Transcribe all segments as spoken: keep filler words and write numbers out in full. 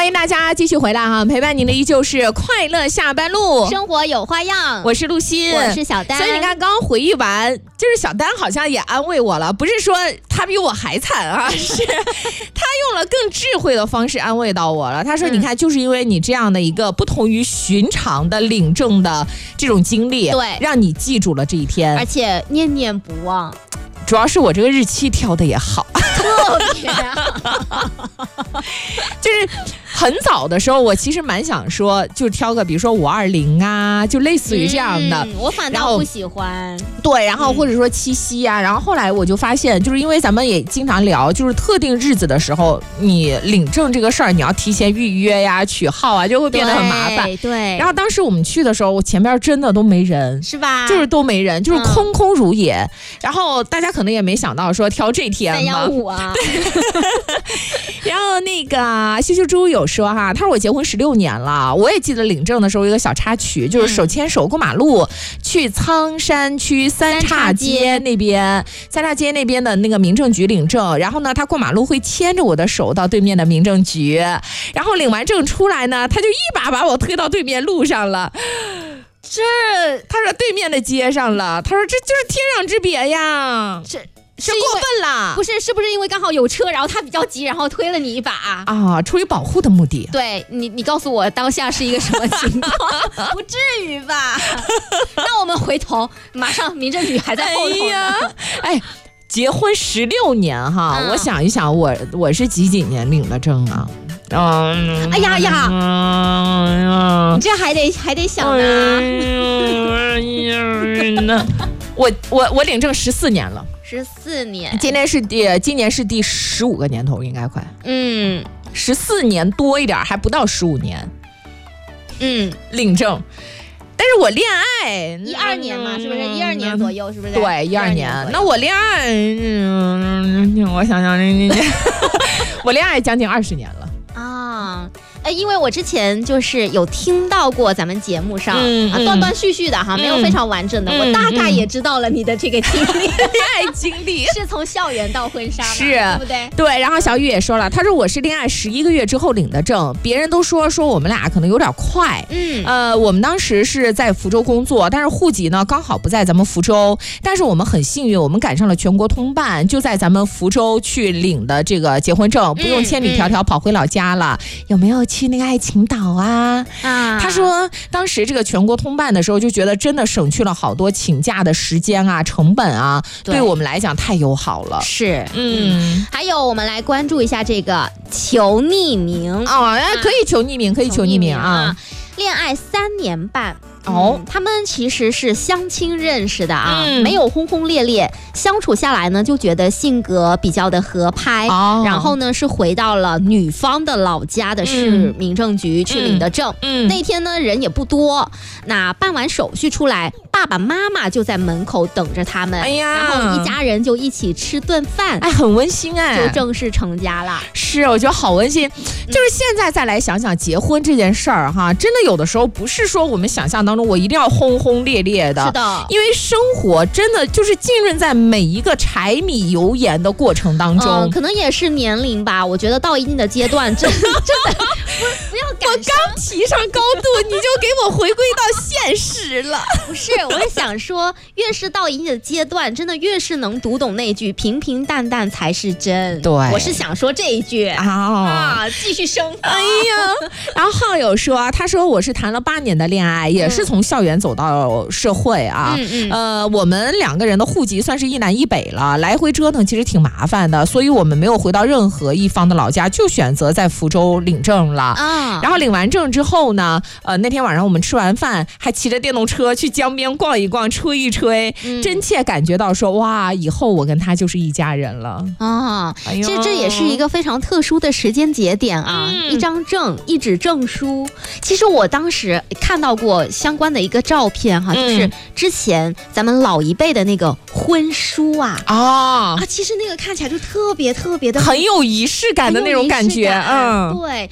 欢迎大家继续回来哈，陪伴您的依旧是快乐下班路， 生活有花样。 我是露西， 我是小丹。 所以你看，刚刚回忆完，就是小丹好像也安慰我了，不是说他比我还惨啊，是他用了更智慧的方式安慰到我了。他说：“你看，就是因为你这样的一个不同于寻常的领证的这种经历， 对， 让你记住了这一天， 而且念念不忘。 主要是我这个日期挑的也好。” 特别好就是很早的时候，我其实蛮想说，就挑个比如说五二零啊，就类似于这样的。 嗯、我反倒不喜欢。 对，然后或者说七夕啊、嗯，然后后来我就发现，就是因为咱们也经常聊，就是特定日子的时候，你领证这个事儿，你要提前预约呀、取号啊，就会变得很麻烦。 对。对然后当时我们去的时候，我前边真的都没人， 是吧？ 就是都没人，就是空空如也。嗯、然后大家可能也没想到说挑这天嘛。 三幺五啊。 然后那个羞羞猪有说哈，他说我结婚十六年了，我也记得领证的时候有一个小插曲，就是手牵手过马路、嗯、去苍山区三岔街那边，三岔街那边的那个民政局领证，然后呢，他过马路会牵着我的手到对面的民政局，然后领完证出来呢，他就一把把我推到对面路上了。这他说对面的街上了，他说这就是天壤之别呀。这是过分了， 不是？是不是因为刚好有车，然后他比较急，然后推了你一把啊？出于保护的目的。 对你，你告诉我当下是一个什么情况？不至于吧？那我们回头，马上民政局还在后头呢。哎呀， 哎，结婚十六年哈、嗯，我想一想，我我是几几年领的证啊？ 嗯，哎呀呀，嗯、你这还得还得想呢。哎呀，我我我领证十四年了。 十四年， 今年是第今年是第十五个年头，应该快， 嗯， 十四年多一点，还不到十五年， 嗯， 领证，但是我恋爱一二年嘛，是不是一二年左右，是不是？ 对，一二年。那我恋爱，嗯，我想想，我恋爱将近二十年了啊。呃，因为我之前就是有听到过咱们节目上、嗯、啊，断断续续的哈、嗯，没有非常完整的、嗯，我大概也知道了你的这个经历，恋爱经历是从校园到婚纱嘛， 是， 对不对？ 对。然后小雨也说了，他说我是恋爱十一个月之后领的证，别人都说说我们俩可能有点快，嗯，呃，我们当时是在福州工作，但是户籍呢刚好不在咱们福州，但是我们很幸运，我们赶上了全国通办，就在咱们福州去领的这个结婚证，不用千里迢迢跑回老家了。嗯嗯、有没有去那个爱情岛啊？啊，他说当时这个全国通办的时候，就觉得真的省去了好多请假的时间啊、成本啊，对, 对我们来讲太友好了。 是，嗯，还有我们来关注一下这个求匿名哦，可以求匿名，可以求匿名啊。 恋爱三年半。 哦、 嗯，他们其实是相亲认识的啊、嗯，没有轰轰烈烈，相处下来呢，就觉得性格比较的合拍、哦，然后呢是回到了女方的老家的市民政局去领的证。嗯，那天呢人也不多，那办完手续出来，爸爸妈妈就在门口等着他们，哎呀，然后一家人就一起吃顿饭， 哎，很温馨哎， 就正式成家了。 是，我觉得好温馨。就是现在再来想想结婚这件事儿哈，真的有的时候不是说我们想象当中我一定要轰轰烈烈的， 是的， 因为生活真的就是浸润在每一个柴米油盐的过程当中、 嗯、可能也是年龄吧，我觉得到一定的阶段真的真的不不要感伤，我刚提上高度你就给我回归到现实了。 不是，我是想说越是到一定的阶段，真的越是能读懂那句平平淡淡才是真。 对， 我是想说这一句、哦、啊，继续生活。 哎呀，然后浩友说，他说我是谈了八年的恋爱，也是从校园走到社会啊，嗯嗯呃，我们两个人的户籍算是一南一北了，来回折腾其实挺麻烦的，所以我们没有回到任何一方的老家，就选择在福州领证了啊。然后领完证之后呢，呃，那天晚上我们吃完饭，还骑着电动车去江边逛一逛，吹一吹，嗯、真切感觉到说，哇，以后我跟他就是一家人了啊。哎、这这也是一个非常特殊的时间节点啊，嗯、一张证，一纸证书。其实我当时看到过相关的一个照片哈，就是之前咱们老一辈的那个婚书啊，啊啊，其实那个看起来就特别特别的很有仪式感的那种感觉， 嗯，对，我甚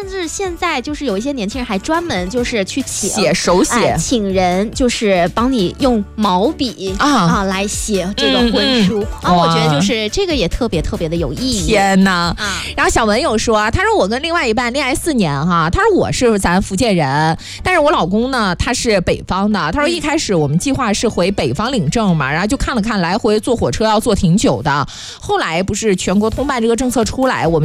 甚至现在就是有一些年轻人还专门就是去请写手写、 哎，请人就是帮你用毛笔啊啊来写这个婚书。啊、嗯，我觉得就是这个也特别特别的有意义。 天哪！啊，然后小文有说，他说我跟另外一半恋爱四年哈，他说我是咱福建人，但是我老公呢他是北方的。他说一开始我们计划是回北方领证嘛，然后就看了看来回坐火车要坐挺久的，后来不是全国通办这个政策出来，我们